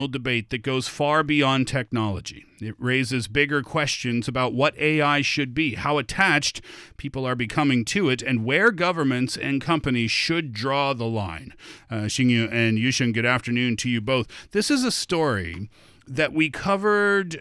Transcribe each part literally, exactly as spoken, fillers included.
debate that goes far beyond technology. It raises bigger questions about what A I should be, how attached people are becoming to it, and where governments and companies should draw the line. Uh, Xingyu and Yusheng, good afternoon to you both. This is a story that we covered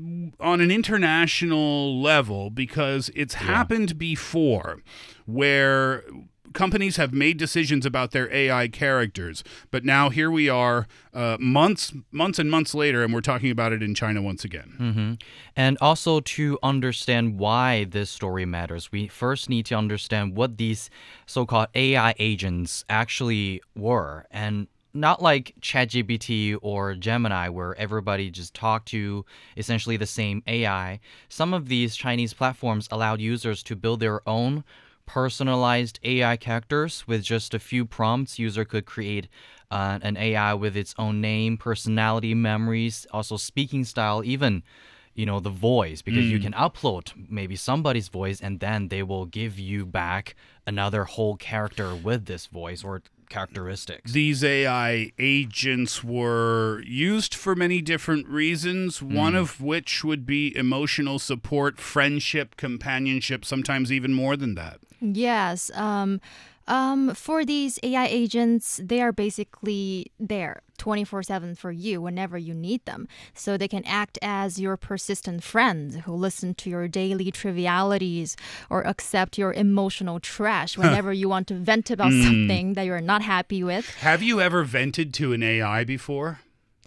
on an international level because it's yeah. happened before, where companies have made decisions about their A I characters, but now here we are uh, months months and months later, and we're talking about it in China once again. Mm-hmm. And also, to understand why this story matters, we first need to understand what these so-called A I agents actually were. And not like ChatGPT or Gemini, where everybody just talked to essentially the same A I. Some of these Chinese platforms allowed users to build their own personalized A I characters. With just a few prompts, user could create uh, an A I with its own name, personality, memories, also speaking style, even you know the voice, because mm. you can upload maybe somebody's voice and then they will give you back another whole character with this voice or characteristics. These A I agents were used for many different reasons, mm. one of which would be emotional support, friendship, companionship, sometimes even more than that. Yes. Um, um, for these A I agents, they are basically there twenty-four seven for you whenever you need them. So they can act as your persistent friends who listen to your daily trivialities or accept your emotional trash whenever you want to vent about mm. something that you're not happy with. Have you ever vented to an A I before?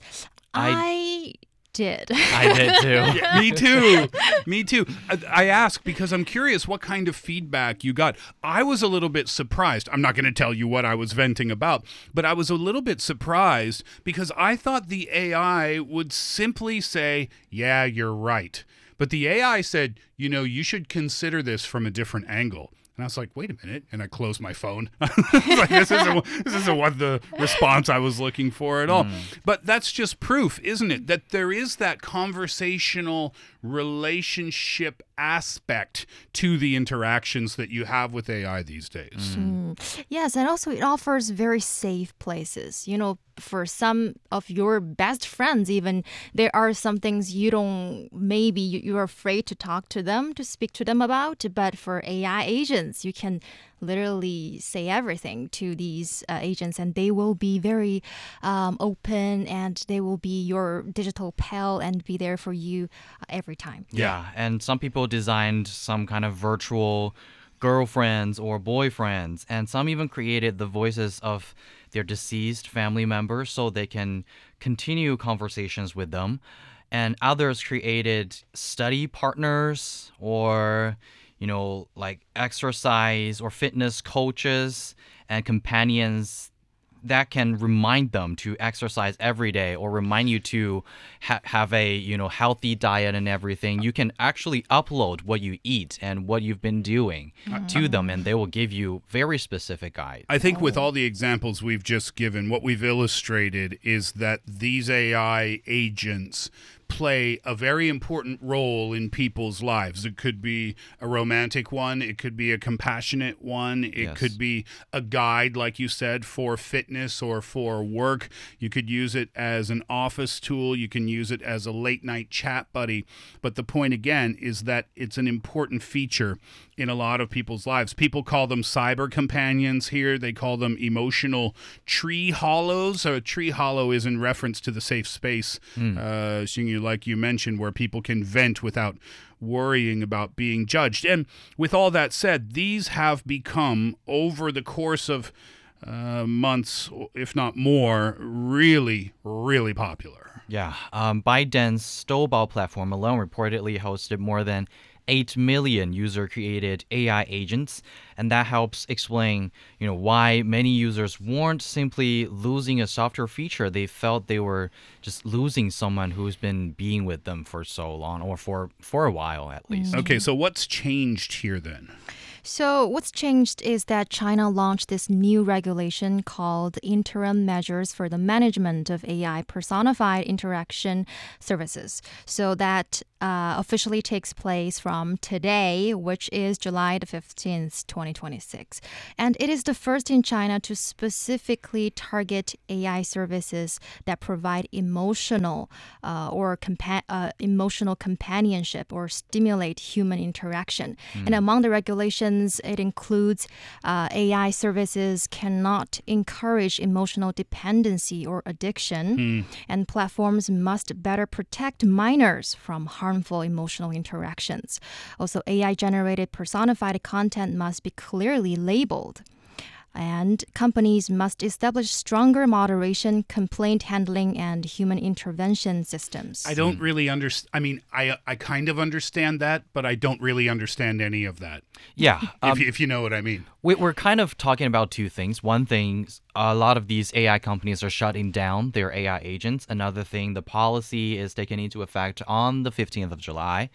I... I... did. I did too. Yeah, me too. Me too. I, I ask because I'm curious what kind of feedback you got. I was a little bit surprised. I'm not going to tell you what I was venting about, but I was a little bit surprised because I thought the A I would simply say, yeah, you're right. But the A I said, you know, you should consider this from a different angle. And I was like, wait a minute. And I closed my phone. I was like, this isn't, this isn't what the response I was looking for at all. Mm. But that's just proof, isn't it? That there is that conversational relationship aspect to the interactions that you have with A I these days. Mm. Yes, and also it offers very safe places. You know, for some of your best friends even, there are some things you don't, maybe you're afraid to talk to them, to speak to them about. But for A I agents, you can literally say everything to these uh, agents, and they will be very um, open, and they will be your digital pal and be there for you uh, every time. Yeah, and some people designed some kind of virtual girlfriends or boyfriends, and some even created the voices of their deceased family members so they can continue conversations with them. And others created study partners or you know, like exercise or fitness coaches and companions that can remind them to exercise every day or remind you to ha- have a, you know, healthy diet and everything. You can actually upload what you eat and what you've been doing mm-hmm. to them, and they will give you very specific guides. I think oh. with all the examples we've just given, what we've illustrated is that these A I agents play a very important role in people's lives. It could be a romantic one. It could be a compassionate one. It yes. could be a guide, like you said, for fitness or for work. You could use it as an office tool. You can use it as a late night chat buddy. But the point, again, is that it's an important feature in a lot of people's lives. People call them cyber companions here. They call them emotional tree hollows. So a tree hollow is in reference to the safe space, mm. uh, Xingyu, like you mentioned, where people can vent without worrying about being judged. And with all that said, these have become, over the course of uh, months, if not more, really, really popular. Yeah. Um, ByteDance Doubao platform alone reportedly hosted more than eight million user-created A I agents, and that helps explain, you know, why many users weren't simply losing a software feature. They felt they were just losing someone who's been being with them for so long, or for, for a while at least. Mm-hmm. Okay, so what's changed here then? So what's changed is that China launched this new regulation called Interim Measures for the Management of A I Personified Interaction Services. So that uh, officially takes place from today, which is July the fifteenth, twenty twenty-six. And it is the first in China to specifically target A I services that provide emotional uh, or compa- uh, emotional companionship or stimulate human interaction. Mm. And among the regulations, it includes uh, A I services cannot encourage emotional dependency or addiction, mm. and platforms must better protect minors from harmful emotional interactions. Also, A I-generated personified content must be clearly labeled. And companies must establish stronger moderation, complaint handling, and human intervention systems. I don't really understand. I mean, I I kind of understand that, but I don't really understand any of that. Yeah. if, um, if you know what I mean. we- We're kind of talking about two things. One thing, a lot of these A I companies are shutting down their A I agents. Another thing, the policy is taken into effect on the fifteenth of July.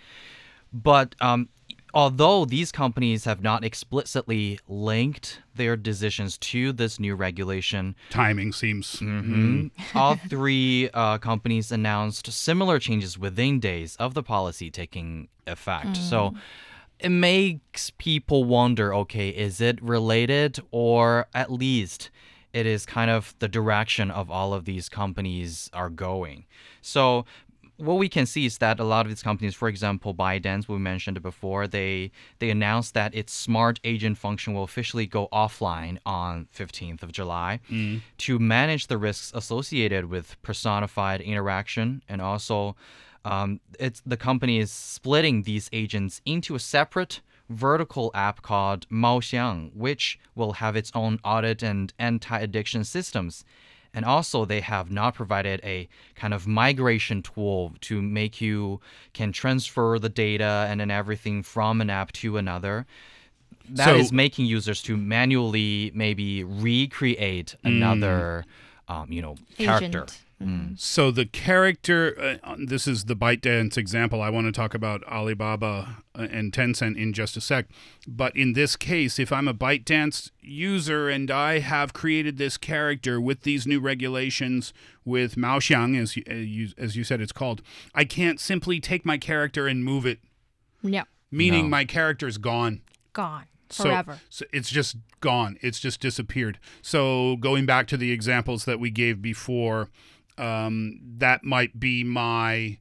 But um, although these companies have not explicitly linked their decisions to this new regulation, timing seems. Mm-hmm, all three uh, companies announced similar changes within days of the policy taking effect. Mm. So it makes people wonder, okay, is it related, or at least it is kind of the direction of all of these companies are going. So what we can see is that a lot of these companies, for example, ByteDance, we mentioned it before, they they announced that its smart agent function will officially go offline on fifteenth of July mm. to manage the risks associated with personified interaction. And also, um, it's the company is splitting these agents into a separate vertical app called Maoxiang, which will have its own audit and anti-addiction systems. And also, they have not provided a kind of migration tool to make you can transfer the data and then everything from an app to another. That so, is making users to manually maybe recreate another, mm, um, you know, character. Agent. Mm. So the character, uh, this is the ByteDance example. I want to talk about Alibaba and Tencent in just a sec. But in this case, if I'm a ByteDance user and I have created this character with these new regulations with Maoxiang, as you, as you, as you said it's called, I can't simply take my character and move it. No. Meaning No. my character's gone. Gone. So, Forever. so it's just gone. It's just disappeared. So going back to the examples that we gave before, um, that might be my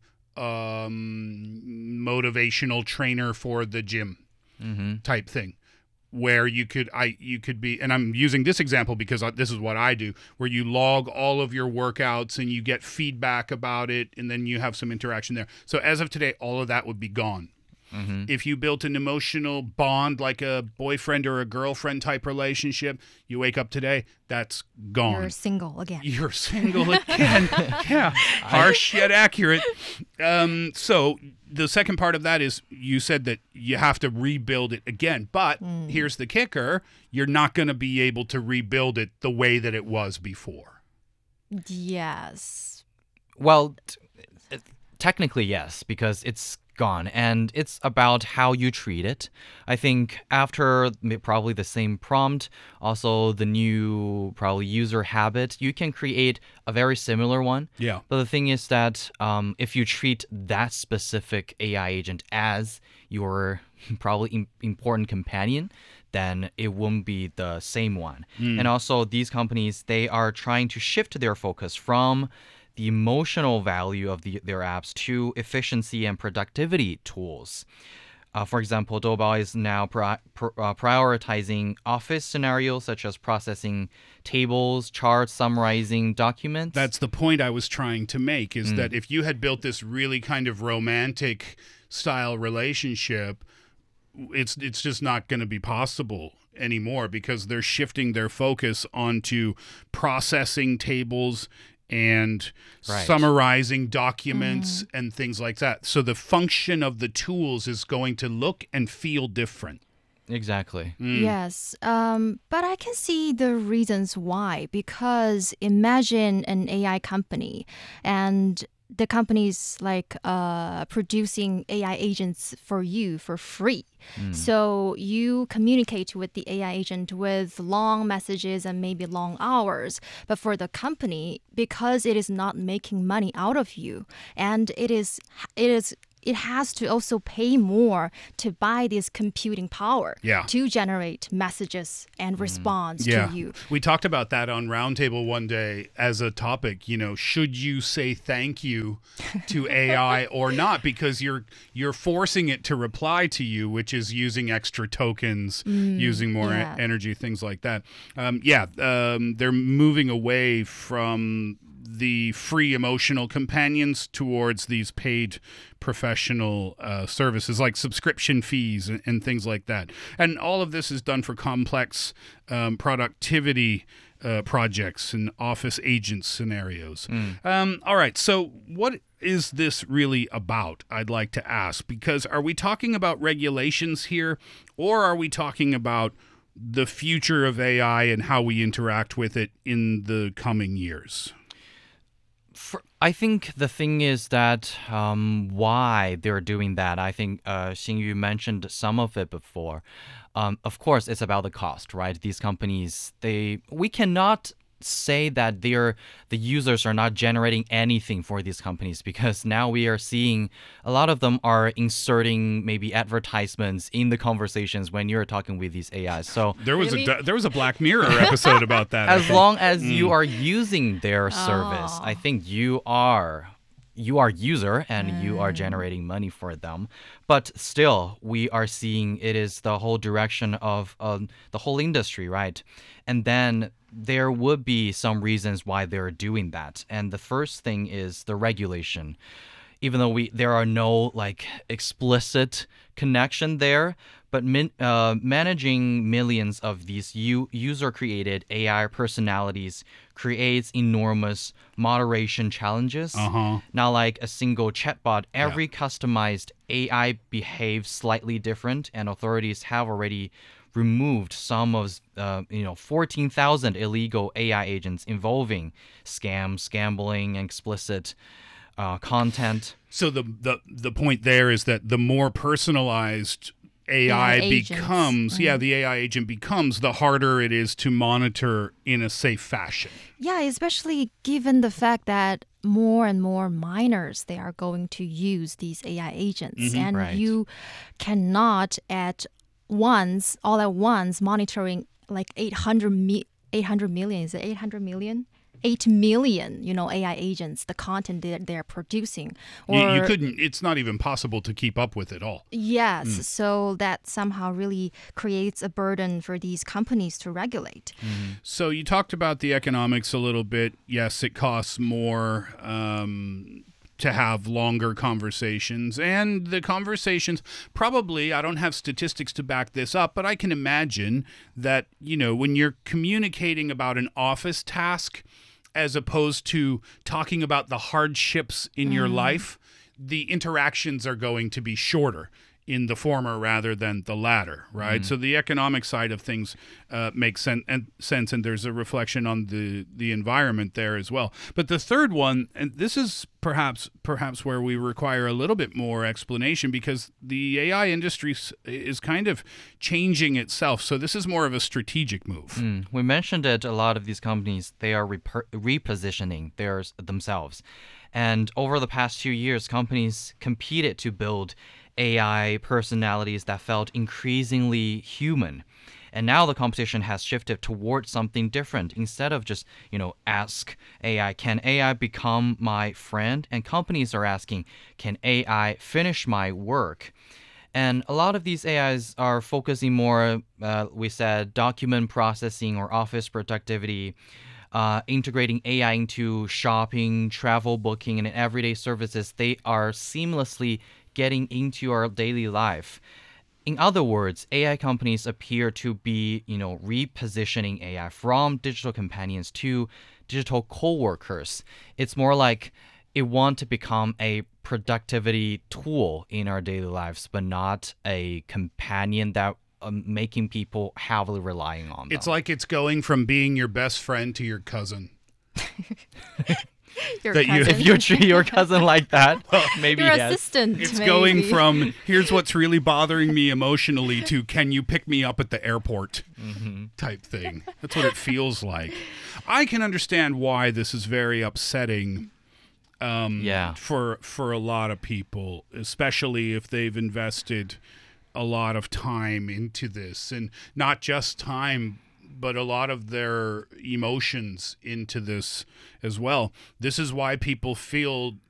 um, motivational trainer for the gym mm-hmm. type thing, where you could I you could be, and I'm using this example because I, this is what I do, where you log all of your workouts and you get feedback about it, and then you have some interaction there. So as of today, all of that would be gone. Mm-hmm. If you built an emotional bond like a boyfriend or a girlfriend type relationship, you wake up today, that's gone. You're single again. You're single again. Yeah. Harsh yet accurate. Um, so the second part of that is you said that you have to rebuild it again. But mm. here's the kicker. You're not going to be able to rebuild it the way that it was before. Yes. Well, t- technically, yes, because it's gone, and it's about how you treat it. I think after probably the same prompt, also the new probably user habit, you can create a very similar one. Yeah. But the thing is that um, if you treat that specific A I agent as your probably im- important companion, then it won't be the same one. Mm. And also these companies, they are trying to shift their focus from the emotional value of the, their apps to efficiency and productivity tools. Uh, for example, Doubao is now pri- pr- uh, prioritizing office scenarios such as processing tables, charts, summarizing documents. That's the point I was trying to make, is mm. that if you had built this really kind of romantic style relationship, it's it's just not going to be possible anymore, because they're shifting their focus onto processing tables and right. summarizing documents mm. and things like that. So the function of the tools is going to look and feel different. Exactly. Mm. Yes. Um, but I can see the reasons why, because imagine an A I company and the company's like uh, producing A I agents for you for free. Mm. So you communicate with the A I agent with long messages and maybe long hours. But for the company, because it is not making money out of you, and it is it is it has to also pay more to buy this computing power Yeah. to generate messages and response Yeah. to you. We talked about that on Roundtable one day as a topic. You know, should you say thank you to A I or not? Because you're you're forcing it to reply to you, which is using extra tokens, using more yeah. e- energy, things like that. Um, yeah, um, they're moving away from the free emotional companions towards these paid professional uh, services like subscription fees and, and things like that. And all of this is done for complex um, productivity uh, projects and office agent scenarios. Um, all right. So what is this really about? I'd like to ask, because are we talking about regulations here, or are we talking about the future of A I and how we interact with it in the coming years? For, I think the thing is that um, why they're doing that. I think uh, Xingyu mentioned some of it before. Um, of course, it's about the cost, right? These companies, they we cannot say that they're the users are not generating anything for these companies, because now we are seeing a lot of them are inserting maybe advertisements in the conversations when you're talking with these A Is. So There was Really? a there was a Black Mirror episode about that. I as think. long as you are using their service, I think you are you are user and you are generating money for them. But still, we are seeing it is the whole direction of um, the whole industry, right? And then there would be some reasons why they're doing that. And the first thing is the regulation. Even though we there are no like explicit connection there, but min, uh, managing millions of these u- user-created A I personalities creates enormous moderation challenges. Uh-huh. Now, like a single chatbot, every customized A I behaves slightly different, and authorities have already removed some of uh, you know fourteen thousand illegal A I agents involving scams, gambling, and explicit uh, content. So the, the the point there is that the more personalized A I A I agents. becomes, yeah, the A I agent becomes, the harder it is to monitor in a safe fashion. Yeah, especially given the fact that more and more minors they are going to use these A I agents, and Right. you cannot at once, all at once, monitoring like eight hundred mi- eight hundred million. Is it eight hundred million? eight million, you know, A I agents, the content that they're producing. You, you Or- couldn't, it's not even possible to keep up with it all. Yes, so that somehow really creates a burden for these companies to regulate. So you talked about the economics a little bit. Yes, it costs more um, to have longer conversations. And the conversations, probably, I don't have statistics to back this up, but I can imagine that, you know, when you're communicating about an office task, as opposed to talking about the hardships in your life, the interactions are going to be shorter in the former rather than the latter, right? So the economic side of things uh, makes sen- and sense, and there's a reflection on the the environment there as well. But the third one, and this is perhaps perhaps where we require a little bit more explanation, because the A I industry s- is kind of changing itself. So this is more of a strategic move. Mm, we mentioned that a lot of these companies, they are reper- repositioning theirs themselves. And over the past few years, companies competed to build A I personalities that felt increasingly human. And now the competition has shifted towards something different. Instead of just, you know, ask A I, can A I become my friend? And companies are asking, can A I finish my work? And a lot of these A Is are focusing more, uh, we said, document processing or office productivity, uh, integrating A I into shopping, travel booking, and everyday services. They are seamlessly getting into our daily life. In other words, A I companies appear to be, you know, repositioning A I from digital companions to digital co-workers. It's more like it want to become a productivity tool in our daily lives, but not a companion that um, making people heavily relying on them. It's like it's going from being your best friend to your cousin. Your That you- cousin. if you treat your cousin like that, maybe your yes. assistant. It's maybe. going from here's what's really bothering me emotionally to can you pick me up at the airport type thing. That's what it feels like. I can understand why this is very upsetting Um, Yeah. For for a lot of people, especially if they've invested a lot of time into this, and not just time, but a lot of their emotions into this as well. This is why people feel